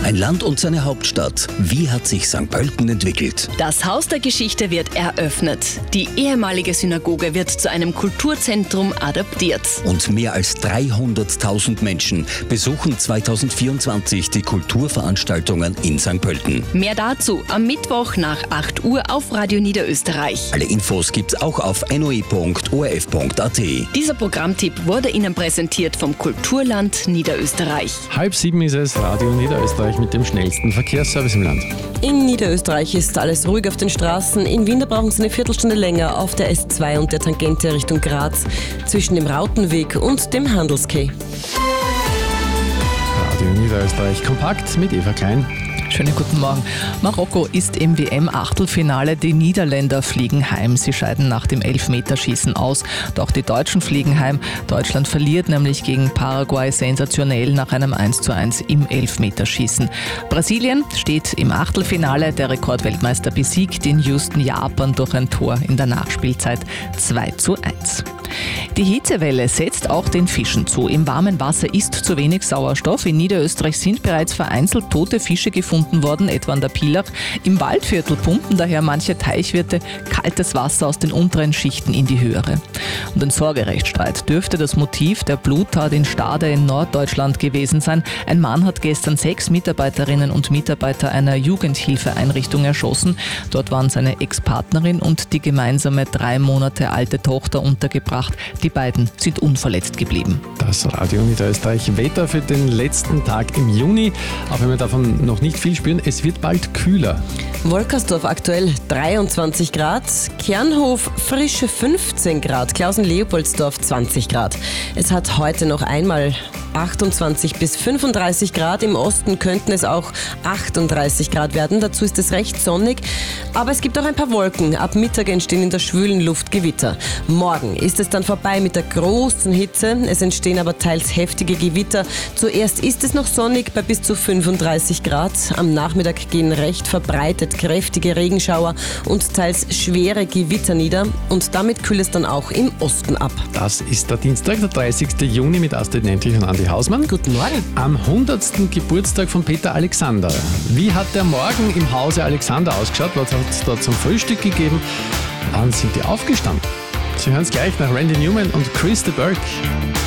Ein Land und seine Hauptstadt. Wie hat sich St. Pölten entwickelt? Das Haus der Geschichte wird eröffnet. Die ehemalige Synagoge wird zu einem Kulturzentrum adaptiert. Und mehr als 300.000 Menschen besuchen 2024 die Kulturveranstaltungen in St. Pölten. Mehr dazu am Mittwoch nach 8 Uhr auf Radio Niederösterreich. Alle Infos gibt's auch auf noe.orf.at. Dieser Programmtipp wurde Ihnen präsentiert vom Kulturland Niederösterreich. 6:30 ist es, Radio Niederösterreich mit dem schnellsten Verkehrsservice im Land. In Niederösterreich ist alles ruhig auf den Straßen. In Wien brauchen Sie eine Viertelstunde länger auf der S2 und der Tangente Richtung Graz zwischen dem Rautenweg und dem Handelskeh. Radio Niederösterreich kompakt mit Eva Klein. Schönen guten Morgen. Marokko ist im WM-Achtelfinale. Die Niederländer fliegen heim. Sie scheiden nach dem Elfmeterschießen aus. Doch die Deutschen fliegen heim. Deutschland verliert nämlich gegen Paraguay sensationell nach einem 1:1 im Elfmeterschießen. Brasilien steht im Achtelfinale. Der Rekordweltmeister besiegt in Houston Japan durch ein Tor in der Nachspielzeit 2:1. Die Hitzewelle setzt auch den Fischen zu. Im warmen Wasser ist zu wenig Sauerstoff. In Niederösterreich sind bereits vereinzelt tote Fische gefunden worden, etwa an der Pilach. Im Waldviertel pumpen daher manche Teichwirte kaltes Wasser aus den unteren Schichten in die höhere. Und ein Sorgerechtsstreit dürfte das Motiv der Bluttat in Stade in Norddeutschland gewesen sein. Ein Mann hat gestern 6 Mitarbeiterinnen und Mitarbeiter einer Jugendhilfeeinrichtung erschossen. Dort waren seine Ex-Partnerin und die gemeinsame 3 Monate alte Tochter untergebracht. Die beiden sind unverletzt geblieben. Das Radio Niederösterreich Wetter für den letzten Tag im Juni. Auch wenn wir davon noch nicht viel spüren, es wird bald kühler. Wolkersdorf aktuell 23 Grad, Kernhof frische 15 Grad, Klausen-Leopoldsdorf 20 Grad. Es hat heute noch einmal 28 bis 35 Grad. Im Osten könnten es auch 38 Grad werden. Dazu ist es recht sonnig. Aber es gibt auch ein paar Wolken. Ab Mittag entstehen in der schwülen Luft Gewitter. Morgen ist es dann vorbei mit der großen Hitze. Es entstehen aber teils heftige Gewitter. Zuerst ist es noch sonnig bei bis zu 35 Grad. Am Nachmittag gehen recht verbreitet kräftige Regenschauer und teils schwere Gewitter nieder. Und damit kühlt es dann auch im Osten ab. Das ist der Dienstag, der 30. Juni mit Astrid Nentlich und Andi Hausmann. Guten Morgen. Am 100. Geburtstag von Peter Alexander. Wie hat der Morgen im Hause Alexander ausgeschaut? Was hat es da zum Frühstück gegeben? Wann sind die aufgestanden? Sie hören es gleich nach Randy Newman und Chris de Burgh.